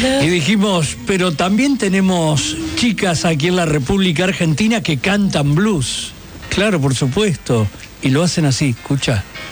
Y dijimos, pero también tenemos chicas aquí en la República Argentina que cantan blues. Claro, por supuesto. Y lo hacen así, escucha.